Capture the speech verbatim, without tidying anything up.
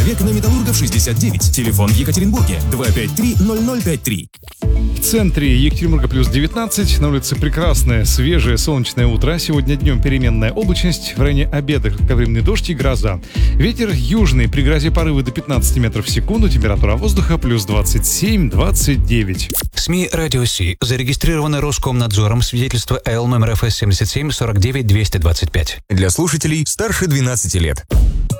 Человек на Металлургов шестьдесят девять. Телефон в Екатеринбурге два пять три ноль ноль пять три. В центре Екатеринбурга плюс девятнадцать. На улице прекрасное, свежее, солнечное утро. Сегодня днем переменная облачность. В районе обеда кратковременный дождь и гроза. Ветер южный, при грозе порывы до пятнадцати метров в секунду. Температура воздуха плюс двадцать семь - двадцать девять. СМИ «Радио Си» зарегистрированы Роскомнадзором. Свидетельство эл номер эф эс семьдесят семь сорок девять двести двадцать пять. Для слушателей старше двенадцати лет.